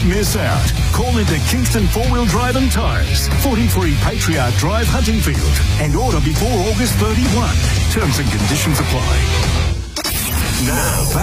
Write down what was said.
Miss out. Call into Kingston 4-Wheel Drive and Tyres, 43 Patriarch Drive, Huntingfield, and order before August 31. Terms and conditions apply. Now,